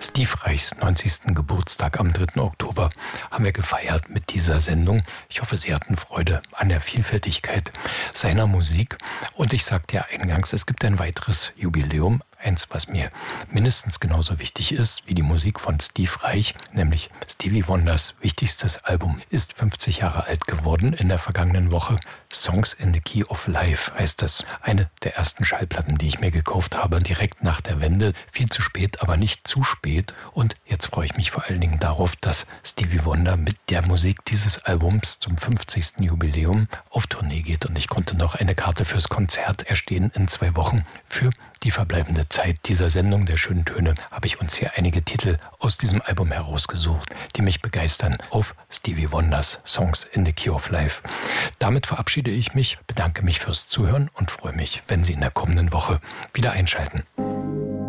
Steve Reichs 90. Geburtstag am 3. Oktober haben wir gefeiert mit dieser Sendung. Ich hoffe, Sie hatten Freude an der Vielfältigkeit seiner Musik. Und ich sagte ja eingangs, es gibt ein weiteres Jubiläum. Eins, was mir mindestens genauso wichtig ist wie die Musik von Steve Reich, nämlich Stevie Wonders wichtigstes Album, ist 50 Jahre alt geworden in der vergangenen Woche. Songs in the Key of Life heißt es. Eine der ersten Schallplatten, die ich mir gekauft habe, direkt nach der Wende. Viel zu spät, aber nicht zu spät. Und jetzt freue ich mich vor allen Dingen darauf, dass Stevie Wonder mit der Musik dieses Albums zum 50. Jubiläum auf Tournee geht. Und ich konnte noch eine Karte fürs Konzert erstehen in 2 Wochen. Für die verbleibende Zeit dieser Sendung der schönen Töne habe ich uns hier einige Titel aus diesem Album herausgesucht, die mich begeistern auf Stevie Wonders Songs in the Key of Life. Damit verabschiede ich mich, bedanke mich fürs Zuhören und freue mich, wenn Sie in der kommenden Woche wieder einschalten.